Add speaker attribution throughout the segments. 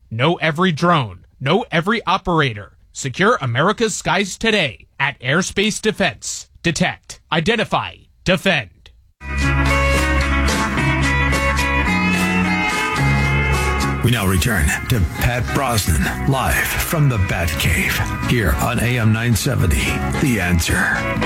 Speaker 1: Know every drone. Know every operator. Secure America's skies today at Airspace Defense. Detect, identify, defend.
Speaker 2: We now return to Pat Brosnan, live from the Batcave, here on AM 970, The Answer.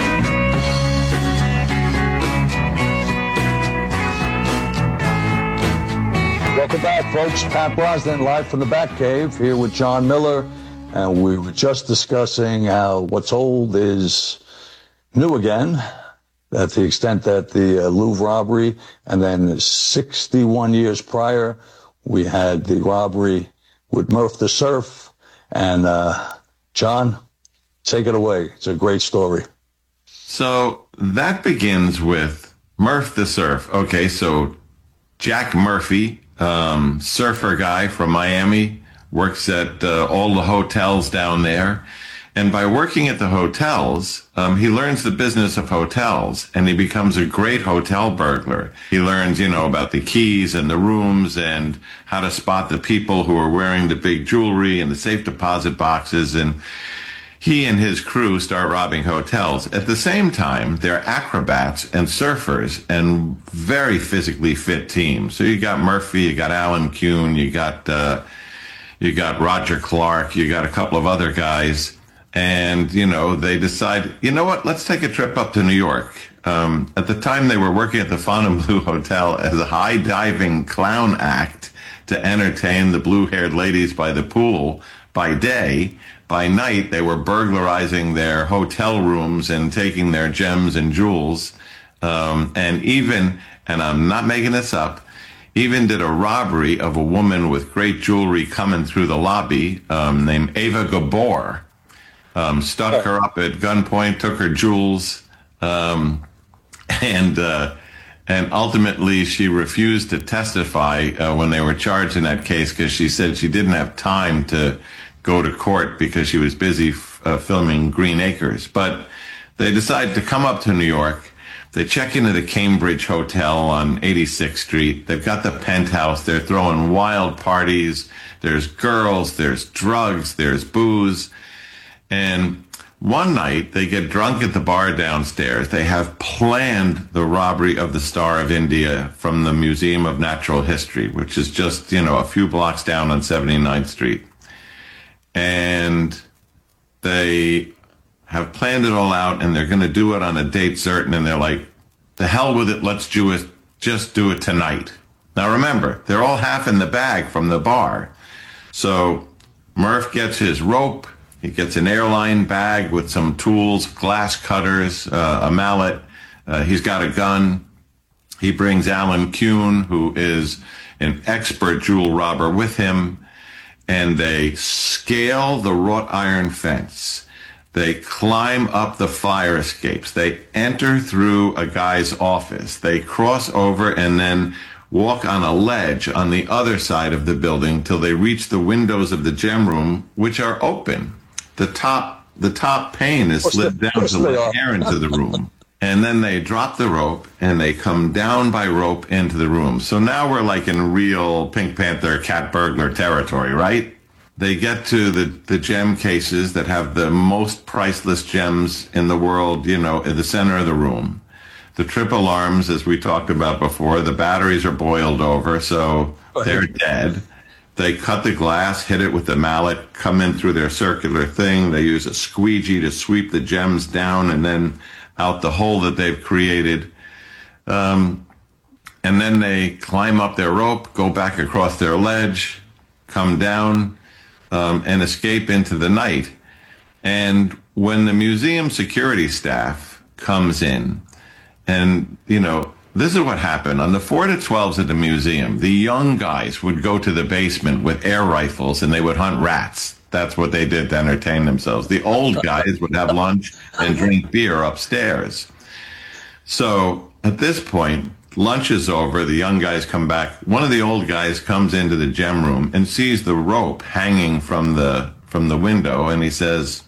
Speaker 3: Welcome back, folks. Pat Brosnan, live from the Batcave, here with John Miller. And we were just discussing how what's old is new again, at the extent that the Louvre robbery, and then 61 years prior, we had the robbery with Murph the Surf. And John, take it away. It's a great story.
Speaker 4: So that begins with Murph the Surf. Okay, so Jack Murphy, surfer guy from Miami, works at all the hotels down there. And by working at the hotels, he learns the business of hotels, and he becomes a great hotel burglar. He learns, about the keys and the rooms and how to spot the people who are wearing the big jewelry and the safe deposit boxes. And he and his crew start robbing hotels. At the same time, they're acrobats and surfers and very physically fit teams. So you got Murphy, you got Alan Kuhn, you got Roger Clark, you got a couple of other guys. And, they decide, what, let's take a trip up to New York. At the time, they were working at the Fontainebleau Hotel as a high-diving clown act to entertain the blue-haired ladies by the pool by day. By night, they were burglarizing their hotel rooms and taking their gems and jewels. And I'm not making this up, even did a robbery of a woman with great jewelry coming through the lobby named Ava Gabor. Stuck her up at gunpoint, took her jewels, and ultimately she refused to testify when they were charged in that case because she said she didn't have time to go to court because she was busy filming Green Acres. But they decided to come up to New York. They check into the Cambridge Hotel on 86th Street. They've got the penthouse. They're throwing wild parties. There's girls, there's drugs, there's booze. And one night, they get drunk at the bar downstairs. They have planned the robbery of the Star of India from the Museum of Natural History, which is just, a few blocks down on 79th Street. And they have planned it all out, and they're going to do it on a date certain. And they're like, the hell with it, let's just do it tonight. Now, remember, they're all half in the bag from the bar. So Murph gets his rope. He gets an airline bag with some tools, glass cutters, a mallet. He's got a gun. He brings Alan Kuhn, who is an expert jewel robber, with him. And they scale the wrought iron fence. They climb up the fire escapes. They enter through a guy's office. They cross over and then walk on a ledge on the other side of the building till they reach the windows of the gem room, which are open. The top pane is slid down to let air into the room. And then they drop the rope and they come down by rope into the room. So now we're like in real Pink Panther cat burglar territory, right? They get to the gem cases that have the most priceless gems in the world, in the center of the room. The trip alarms, as we talked about before, the batteries are boiled over, so they're dead. They cut the glass, hit it with the mallet, come in through their circular thing. They use a squeegee to sweep the gems down and then out the hole that they've created. And then they climb up their rope, go back across their ledge, come down, and escape into the night. And when the museum security staff comes in, and, this is what happened. On the 4 to 12s at the museum, the young guys would go to the basement with air rifles and they would hunt rats. That's what they did to entertain themselves. The old guys would have lunch and drink beer upstairs. So at this point, lunch is over. The young guys come back. One of the old guys comes into the gem room and sees the rope hanging from the window. And he says,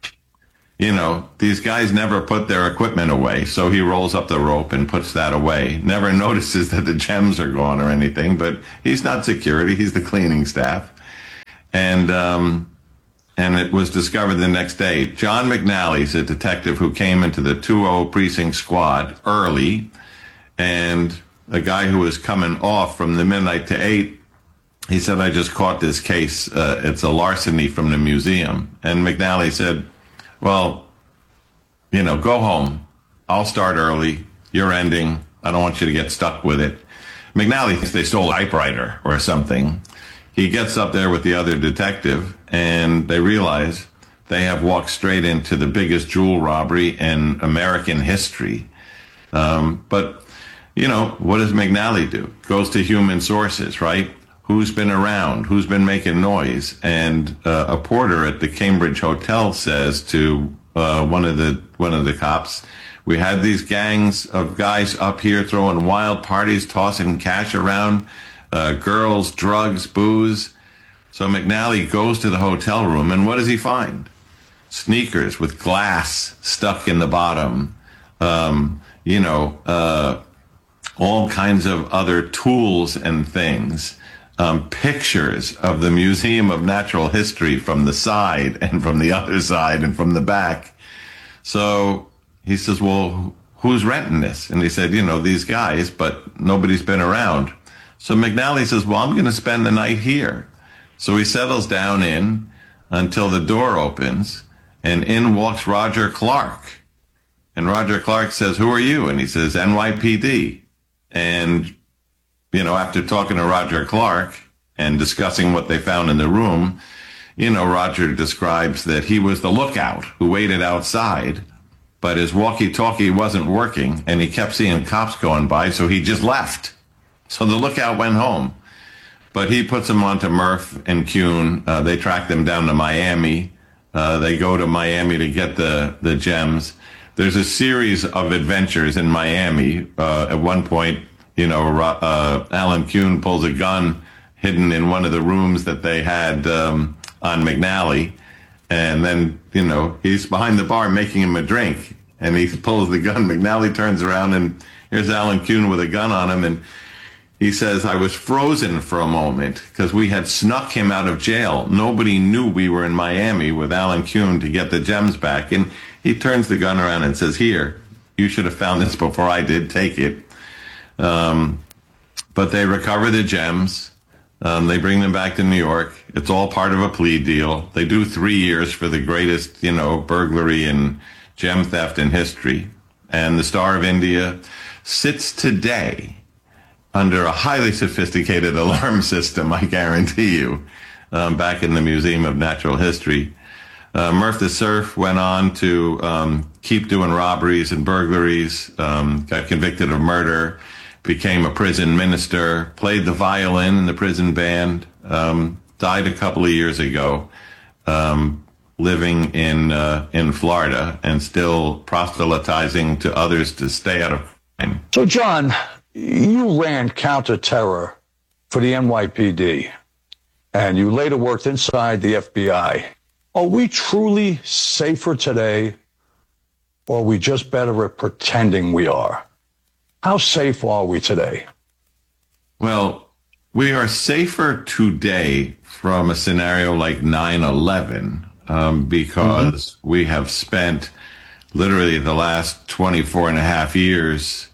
Speaker 4: these guys never put their equipment away. So he rolls up the rope and puts that away. Never notices that the gems are gone or anything, but he's not security. He's the cleaning staff. and it was discovered the next day. John McNally's a detective who came into the 2-0 precinct squad early, and a guy who was coming off from the midnight to 8, he said, I just caught this case. It's a larceny from the museum. And McNally said, well, go home. I'll start early. You're ending. I don't want you to get stuck with it. McNally thinks they stole a typewriter or something. He gets up there with the other detective, and they realize they have walked straight into the biggest jewel robbery in American history. But, what does McNally do? Goes to human sources, right? Who's been around? Who's been making noise? And a porter at the Cambridge Hotel says to one of the cops, we had these gangs of guys up here throwing wild parties, tossing cash around, girls, drugs, booze. So McNally goes to the hotel room, and what does he find? Sneakers with glass stuck in the bottom, all kinds of other tools and things, pictures of the Museum of Natural History from the side and from the other side and from the back. So he says, well, who's renting this? And he said, these guys, but nobody's been around. So McNally says, well, I'm going to spend the night here. So he settles down in until the door opens, and in walks Roger Clark. And Roger Clark says, who are you? And he says, NYPD. And, after talking to Roger Clark and discussing what they found in the room, Roger describes that he was the lookout who waited outside, but his walkie-talkie wasn't working, and he kept seeing cops going by, so he just left. So the lookout went home. But he puts them onto Murph and Kuhn. They track them down to Miami. They go to Miami to get the gems. There's a series of adventures in Miami. At one point, Alan Kuhn pulls a gun hidden in one of the rooms that they had on McNally. And then, he's behind the bar making him a drink. And he pulls the gun. McNally turns around, and here's Alan Kuhn with a gun on him. And he says, I was frozen for a moment because we had snuck him out of jail. Nobody knew we were in Miami with Alan Kuhn to get the gems back. And he turns the gun around and says, here, you should have found this before I did. Take it. But they recover the gems. They bring them back to New York. It's all part of a plea deal. They do 3 years for the greatest, burglary and gem theft in history. And the Star of India sits today under a highly sophisticated alarm system, I guarantee you, back in the Museum of Natural History. Murph the Surf went on to keep doing robberies and burglaries, got convicted of murder, became a prison minister, played the violin in the prison band, died a couple of years ago, living in Florida and still proselytizing to others to stay out of crime.
Speaker 3: So, John, you ran counter-terror for the NYPD, and you later worked inside the FBI. Are we truly safer today, or are we just better at pretending we are? How safe are we today?
Speaker 4: Well, we are safer today from a scenario like 9/11 because we have spent literally the last 24 and a half years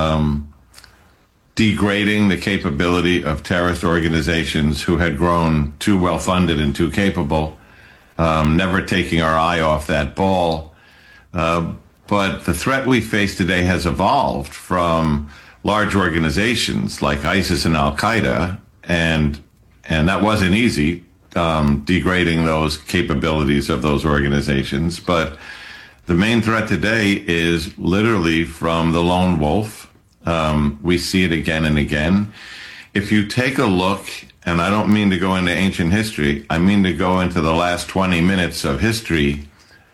Speaker 4: degrading the capability of terrorist organizations who had grown too well-funded and too capable, never taking our eye off that ball. But the threat we face today has evolved from large organizations like ISIS and Al-Qaeda, and that wasn't easy, degrading those capabilities of those organizations. But the main threat today is literally from the lone wolf. We see it again and again. If you take a look, and I don't mean to go into ancient history, I mean to go into the last 20 minutes of history.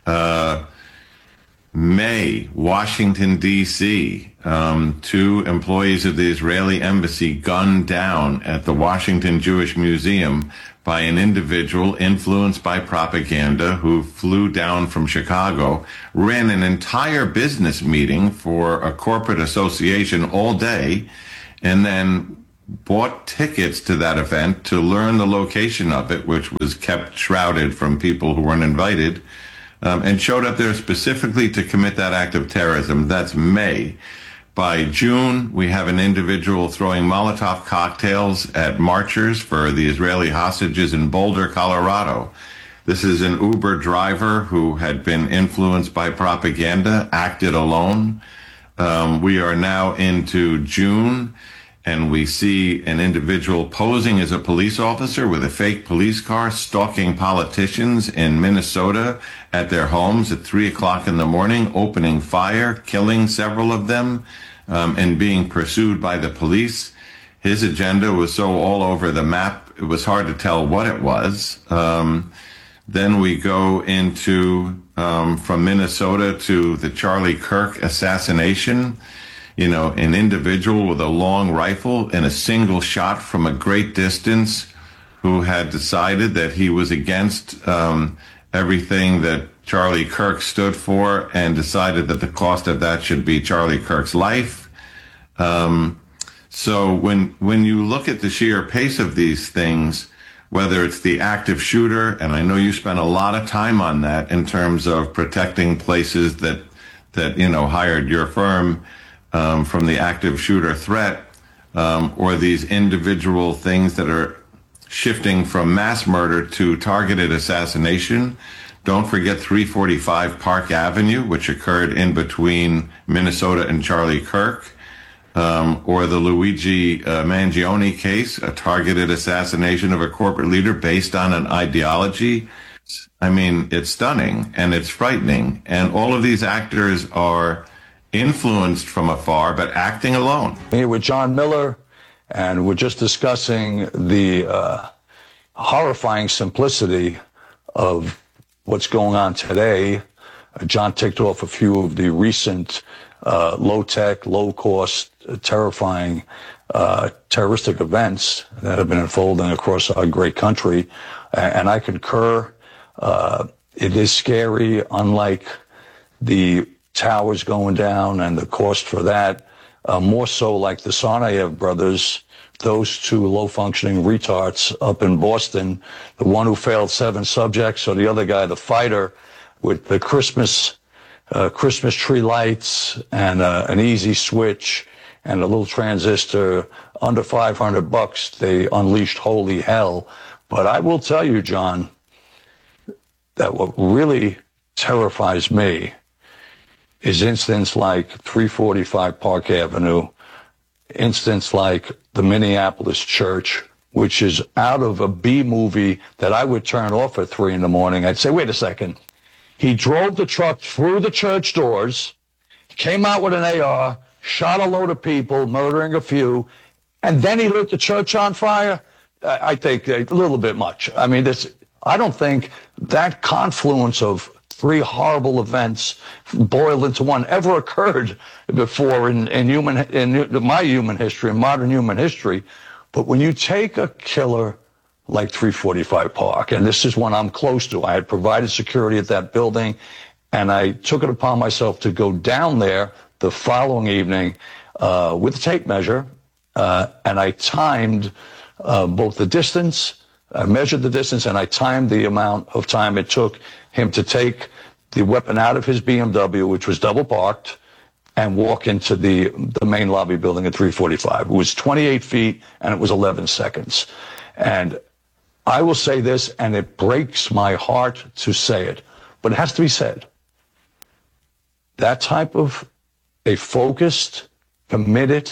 Speaker 4: May, Washington, D.C., 2 employees of the Israeli embassy gunned down at the Washington Jewish Museum by an individual influenced by propaganda who flew down from Chicago, ran an entire business meeting for a corporate association all day, and then bought tickets to that event to learn the location of it, which was kept shrouded from people who weren't invited, and showed up there specifically to commit that act of terrorism. That's May. By June, we have an individual throwing Molotov cocktails at marchers for the Israeli hostages in Boulder, Colorado. This is an Uber driver who had been influenced by propaganda, acted alone. We are now into June, and we see an individual posing as a police officer with a fake police car, stalking politicians in Minnesota at their homes at 3 o'clock in the morning, opening fire, killing several of them, and being pursued by the police. His agenda was so all over the map, it was hard to tell what it was. Then we go into, from Minnesota to the Charlie Kirk assassination. You know, an individual with a long rifle and a single shot from a great distance who had decided that he was against everything that Charlie Kirk stood for and decided that the cost of that should be Charlie Kirk's life. So when you look at the sheer pace of these things, whether it's the active shooter, and I know you spent a lot of time on that in terms of protecting places that you know, hired your firm, from the active shooter threat, or these individual things that are shifting from mass murder to targeted assassination. Don't forget 345 Park Avenue, which occurred in between Minnesota and Charlie Kirk, or the Luigi Mangione case, a targeted assassination of a corporate leader based on an ideology. I mean, it's stunning and it's frightening. And all of these actors are influenced from afar, but acting alone.
Speaker 3: Here with John Miller, and we're just discussing the horrifying simplicity of what's going on today. John ticked off a few of the recent low-tech, low-cost, terrifying terroristic events that have been unfolding across our great country. And I concur. It is scary, unlike the towers going down and the cost for that, more so like the Tsarnaev brothers, those two low-functioning retards up in Boston, the one who failed 7 subjects, or the other guy, the fighter, with the Christmas tree lights and an easy switch and a little transistor, under $500, they unleashed holy hell. But I will tell you, John, that what really terrifies me is incidents like 345 Park Avenue, incidents like the Minneapolis church, which is out of a B movie that I would turn off at 3 in the morning. I'd say, wait a second. He drove the truck through the church doors, came out with an AR, shot a load of people, murdering a few, and then he lit the church on fire. I think a little bit much. I mean, I don't think that confluence of 3 horrible events boiled into one ever occurred before in my human history, in modern human history. But when you take a killer like 345 Park, and this is one I'm close to, I had provided security at that building, and I took it upon myself to go down there the following evening with a tape measure, and I timed both the distance, I measured the distance, and I timed the amount of time it took him to take the weapon out of his BMW, which was double parked, and walk into the main lobby building at 345. It was 28 feet, and it was 11 seconds. And I will say this, and it breaks my heart to say it, but it has to be said. That type of a focused, committed,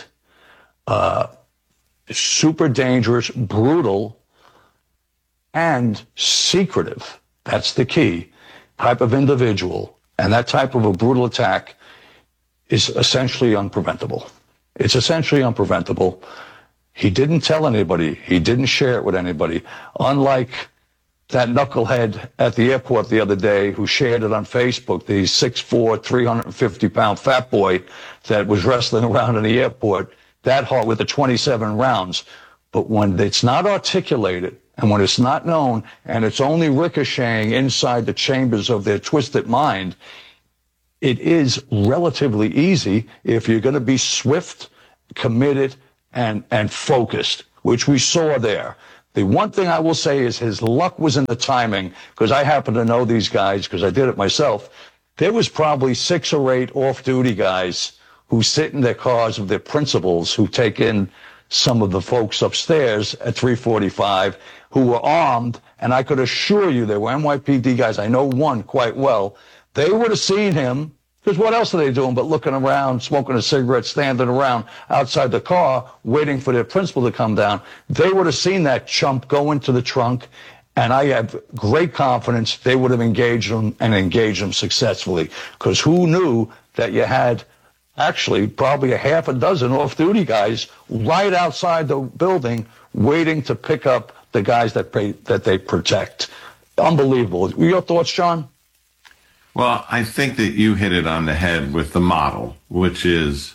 Speaker 3: super dangerous, brutal, and secretive, that's the key, type of individual, and that type of a brutal attack is essentially unpreventable. It's essentially unpreventable. He didn't tell anybody. He didn't share it with anybody. Unlike that knucklehead at the airport the other day who shared it on Facebook, the 6'4", 350-pound fat boy that was wrestling around in the airport, that hard with the 27 rounds. But when it's not articulated, and when it's not known, and it's only ricocheting inside the chambers of their twisted mind, it is relatively easy, if you're going to be swift, committed, and focused, which we saw there. The one thing I will say is his luck was in the timing, because I happen to know these guys because I did it myself. There was probably 6 or 8 off-duty guys who sit in their cars with their principals who take in some of the folks upstairs at 345 who were armed, and I could assure you they were NYPD guys. I know one quite well. They would have seen him, because what else are they doing but looking around, smoking a cigarette, standing around outside the car, waiting for their principal to come down. They would have seen that chump go into the trunk, and I have great confidence they would have engaged him and engaged him successfully, because who knew that you had actually probably a half a dozen off-duty guys right outside the building waiting to pick up the guys that they protect. Unbelievable. Your thoughts, John?
Speaker 4: Well, I think that you hit it on the head with the model, which is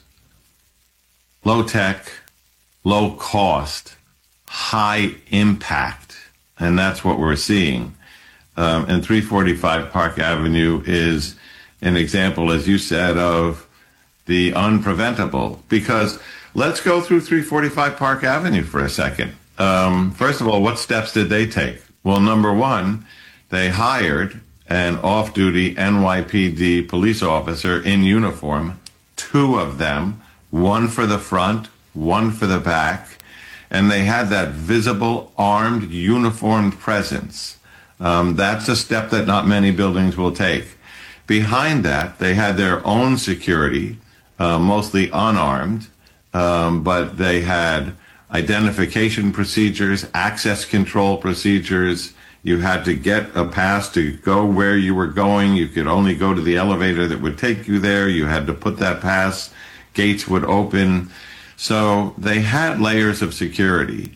Speaker 4: low tech, low cost, high impact. And that's what we're seeing. And 345 Park Avenue is an example, as you said, of the unpreventable. Because let's go through 345 Park Avenue for a second. First of all, what steps did they take? Well, number one, they hired an off-duty NYPD police officer in uniform, 2 of them, one for the front, one for the back, and they had that visible, armed, uniformed presence. That's a step that not many buildings will take. Behind that, they had their own security, mostly unarmed, but they had identification procedures, access control procedures. You had to get a pass to go where you were going. You could only go to the elevator that would take you there. You had to put that pass. Gates would open. So they had layers of security.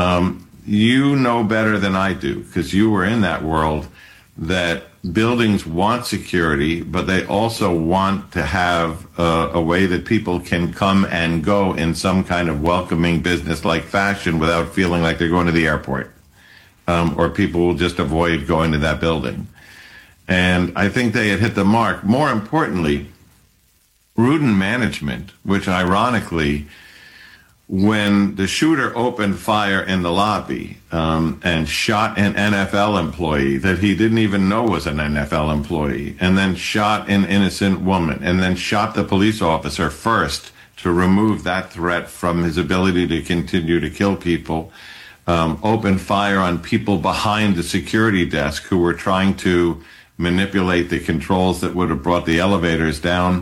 Speaker 4: You know better than I do, because you were in that world, that buildings want security, but they also want to have a way that people can come and go in some kind of welcoming business-like fashion without feeling like they're going to the airport. Or people will just avoid going to that building. And I think they had hit the mark. More importantly, Rudin Management, which ironically, when the shooter opened fire in the lobby and shot an NFL employee that he didn't even know was an NFL employee, and then shot an innocent woman, and then shot the police officer first to remove that threat from his ability to continue to kill people, opened fire on people behind the security desk who were trying to manipulate the controls that would have brought the elevators down.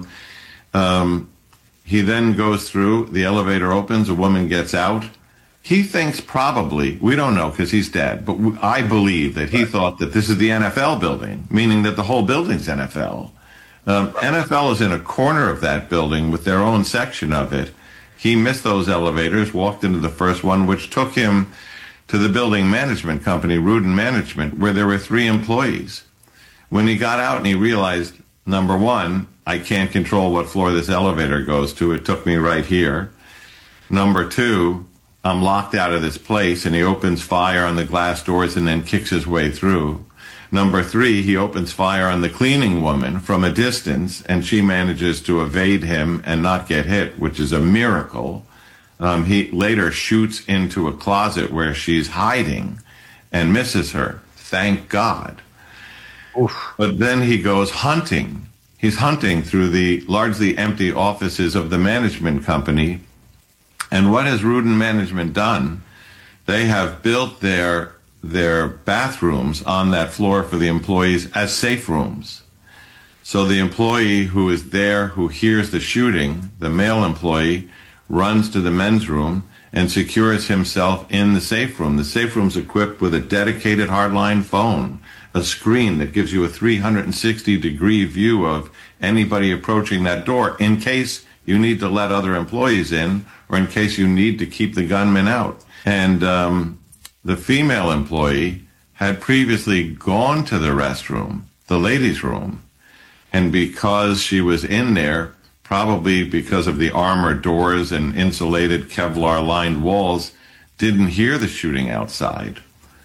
Speaker 4: He then goes through, the elevator opens, a woman gets out. He thinks probably, we don't know because he's dead, but I believe that he thought that this is the NFL building, meaning that the whole building's NFL. NFL is in a corner of that building with their own section of it. He missed those elevators, walked into the first one, which took him to the building management company, Rudin Management, where there were 3 employees. When he got out and he realized, number one, I can't control what floor this elevator goes to. It took me right here. Number 2, I'm locked out of this place, and he opens fire on the glass doors and then kicks his way through. Number 3, he opens fire on the cleaning woman from a distance, and she manages to evade him and not get hit, which is a miracle. He later shoots into a closet where she's hiding and misses her. Thank God. Oof. But then he goes hunting. He's hunting through the largely empty offices of the management company. And what has Rudin Management done? They have built their bathrooms on that floor for the employees as safe rooms. So the employee who is there, who hears the shooting, the male employee, runs to the men's room and secures himself in the safe room. The safe room's equipped with a dedicated hardline phone, a screen that gives you a 360-degree view of anybody approaching that door in case you need to let other employees in or in case you need to keep the gunman out. And the female employee had previously gone to the restroom, the ladies' room, and because she was in there, probably because of the armored doors and insulated Kevlar-lined walls, didn't hear the shooting outside.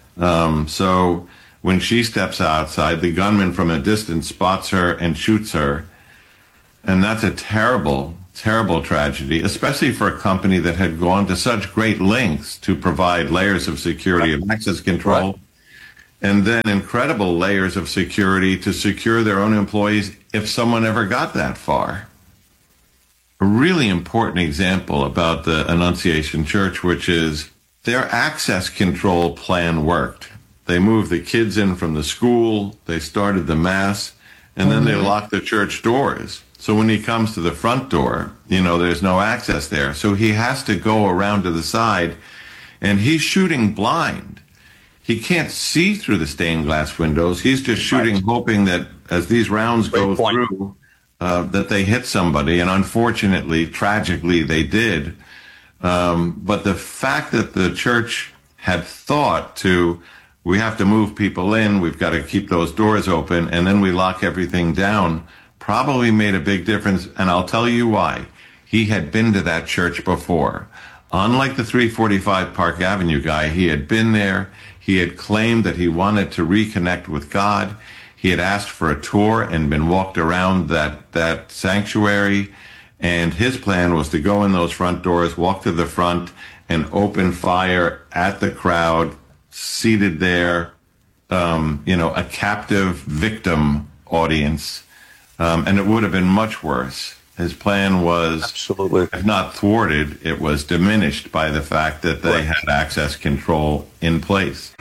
Speaker 4: So when she steps outside, the gunman from a distance spots her and shoots her. And that's a terrible, terrible tragedy, especially for a company that had gone to such great lengths to provide layers of security and access control, and then incredible layers of security to secure their own employees if someone ever got that far. A really important example about the Annunciation Church, which is their access control plan worked. They moved the kids in from the school, they started the mass, and then they locked the church doors. So when he comes to the front door, there's no access there. So he has to go around to the side, and he's shooting blind. He can't see through the stained glass windows. He's just shooting, hoping that as these rounds go through, that they hit somebody. And unfortunately, tragically, they did. But the fact that the church had thought we have to move people in, we've got to keep those doors open, and then we lock everything down, probably made a big difference. And I'll tell you why. He had been to that church before. Unlike the 345 Park Avenue guy, he had been there. He had claimed that he wanted to reconnect with God. He had asked for a tour and been walked around that sanctuary. And his plan was to go in those front doors, walk to the front, and open fire at the crowd seated there, a captive victim audience. And it would have been much worse. His plan was, absolutely, if not thwarted, it was diminished by the fact that they had access control in place.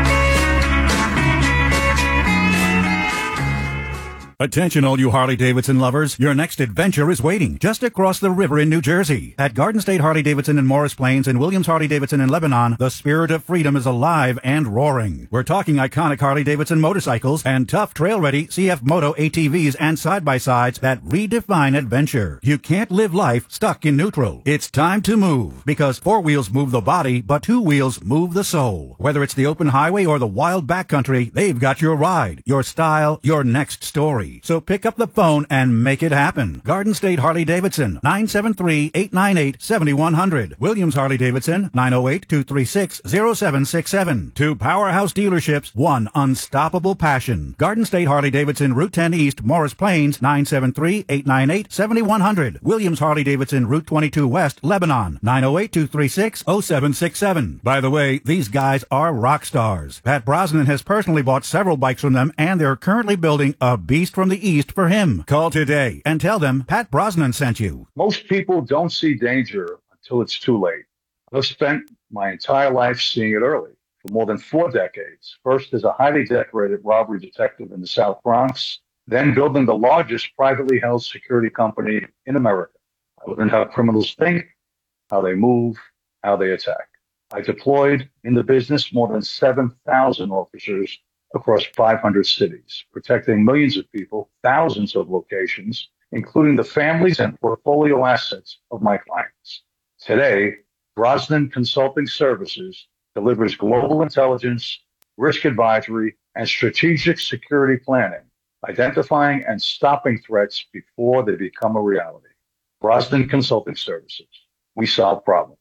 Speaker 5: Attention all you Harley-Davidson lovers, your next adventure is waiting just across the river in New Jersey. At Garden State Harley-Davidson in Morris Plains and Williams Harley-Davidson in Lebanon, the spirit of freedom is alive and roaring. We're talking iconic Harley-Davidson motorcycles and tough trail-ready CF Moto ATVs and side-by-sides that redefine adventure. You can't live life stuck in neutral. It's time to move, because four wheels move the body, but two wheels move the soul. Whether it's the open highway or the wild backcountry, they've got your ride, your style, your next story. So pick up the phone and make it happen. Garden State Harley-Davidson, 973-898-7100. Williams Harley-Davidson, 908-236-0767. Two powerhouse dealerships, one unstoppable passion. Garden State Harley-Davidson, Route 10 East, Morris Plains, 973-898-7100. Williams Harley-Davidson, Route 22 West, Lebanon, 908-236-0767. By the way, these guys are rock stars. Pat Brosnan has personally bought several bikes from them, and they're currently building a beast from the East for him. Call today and tell them Pat Brosnan sent you.
Speaker 3: Most people don't see danger until it's too late. I've spent my entire life seeing it early for more than 4 decades. First as a highly decorated robbery detective in the South Bronx, then building the largest privately held security company in America. I learned how criminals think, how they move, how they attack. I deployed in the business more than 7,000 officers across 500 cities, protecting millions of people, thousands of locations, including the families and portfolio assets of my clients. Today, Brosnan Consulting Services delivers global intelligence, risk advisory, and strategic security planning, identifying and stopping threats before they become a reality. Brosnan Consulting Services. We solve problems.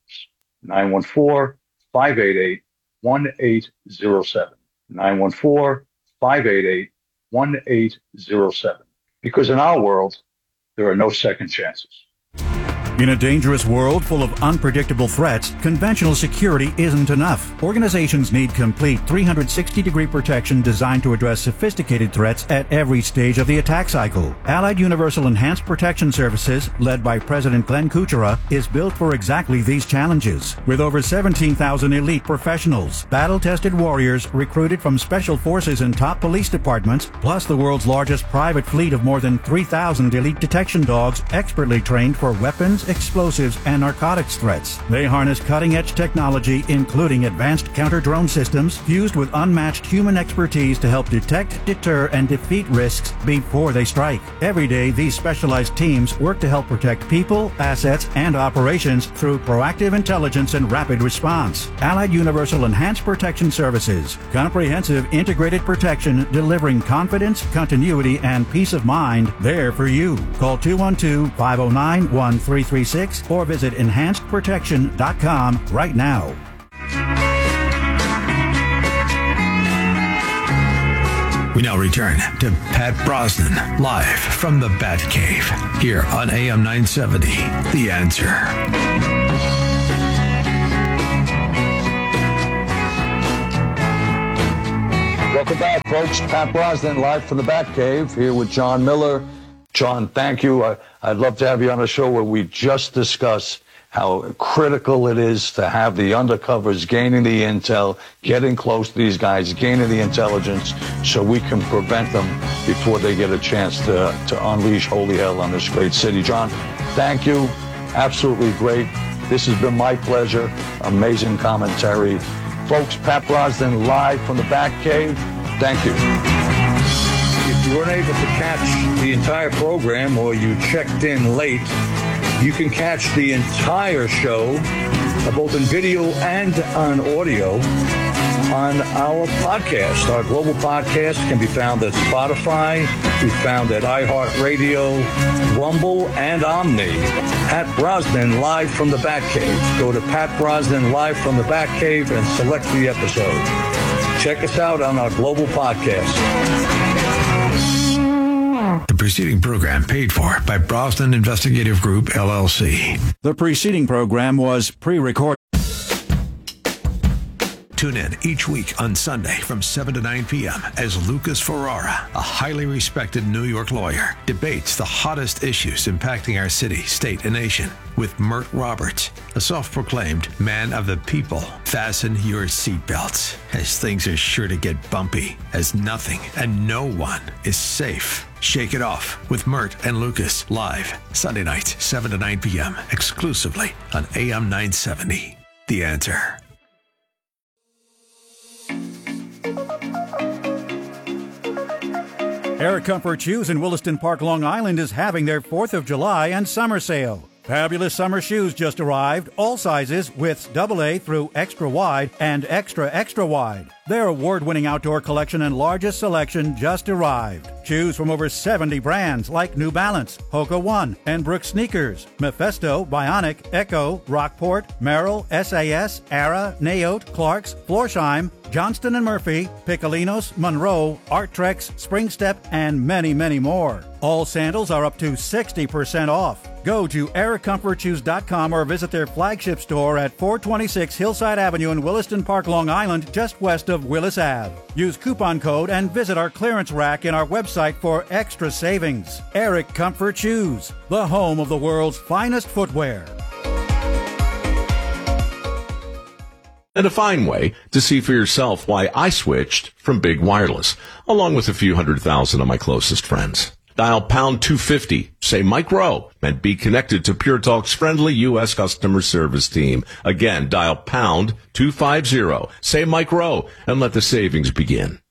Speaker 3: 914-588-1807. 914-588-1807. Because in our world, there are no second chances.
Speaker 5: In a dangerous world full of unpredictable threats, conventional security isn't enough. Organizations need complete 360-degree protection designed to address sophisticated threats at every stage of the attack cycle. Allied Universal Enhanced Protection Services, led by President Glenn Kuchera, is built for exactly these challenges. With over 17,000 elite professionals, battle-tested warriors recruited from special forces and top police departments, plus the world's largest private fleet of more than 3,000 elite detection dogs expertly trained for weapons, explosives, and narcotics threats. They harness cutting-edge technology, including advanced counter-drone systems, fused with unmatched human expertise to help detect, deter, and defeat risks before they strike. Every day, these specialized teams work to help protect people, assets, and operations through proactive intelligence and rapid response. Allied Universal Enhanced Protection Services. Comprehensive integrated protection delivering confidence, continuity, and peace of mind there for you. Call 212-509-1336 or visit enhancedprotection.com right now.
Speaker 2: We now return to Pat Brosnan, live from the Batcave, here on AM 970, The Answer.
Speaker 3: Welcome back, folks. Pat Brosnan, live from the Batcave, here with John Miller. John, thank you. I'd love to have you on a show where we just discuss how critical it is to have the undercovers gaining the intel, getting close to these guys, gaining the intelligence, so we can prevent them before they get a chance to unleash holy hell on this great city. John, thank you. Absolutely great. This has been my pleasure. Amazing commentary. Folks, Pat Brosnan live from the Batcave. Thank you. If you weren't able to catch the entire program or you checked in late, you can catch the entire show, both in video and on audio, on our podcast. Our global podcast can be found at Spotify. We found at iHeartRadio, Rumble, and Omni. Pat Brosnan live from the Batcave. Go to Pat Brosnan live from the Batcave and select the episode. Check us out on our global podcast.
Speaker 2: The preceding program paid for by Brosnan Investigative Group, LLC.
Speaker 5: The preceding program was pre-recorded.
Speaker 2: Tune in each week on Sunday from 7 to 9 p.m. as Lucas Ferrara, a highly respected New York lawyer, debates the hottest issues impacting our city, state, and nation with Mert Roberts, a self-proclaimed man of the people. Fasten your seatbelts, as things are sure to get bumpy, as nothing and no one is safe. Shake It Off with Mert and Lucas, live Sunday nights, 7 to 9 p.m., exclusively on AM 970. The Answer.
Speaker 5: Air Comfort Shoes in Williston Park, Long Island is having their 4th of July and summer sale. Fabulous summer shoes just arrived, all sizes, widths AA through extra wide and extra wide. Their award-winning outdoor collection and largest selection just arrived. Choose from over 70 brands like New Balance, Hoka One, and Brooks Sneakers, Mephisto, Bionic, Echo, Rockport, Merrill, SAS, Ara, Naote, Clarks, Florsheim, Johnston & Murphy, Piccolinos, Monroe, Arttrex, Springstep, and many, many more. All sandals are up to 60% off. Go to aircomfortshoes.com or visit their flagship store at 426 Hillside Avenue in Williston Park, Long Island, just west of Willis Ave. Use coupon code and visit our clearance rack in our website for extra savings. Eric Comfort Shoes, the home of the world's finest footwear.
Speaker 6: And a fine way to see for yourself why I switched from Big Wireless, along with a few 100,000 of my closest friends. Dial pound 250, say Mike Rowe, and be connected to Pure Talk's friendly U.S. customer service team. Again, dial pound 250, say Mike Rowe, and let the savings begin.